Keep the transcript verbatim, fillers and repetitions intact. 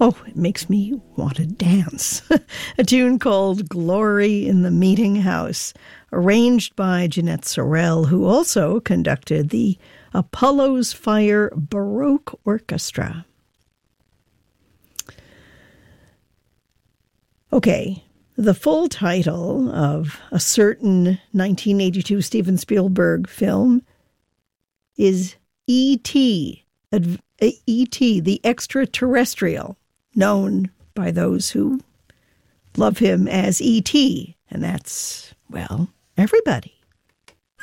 Oh, it makes me want to dance. A tune called Glory in the Meeting House, arranged by Jeanette Sorel, who also conducted the Apollo's Fire Baroque Orchestra. Okay, the full title of a certain nineteen eighty-two Steven Spielberg film is E T, E T, the Extraterrestrial, known by those who love him as E T, and that's, well, everybody.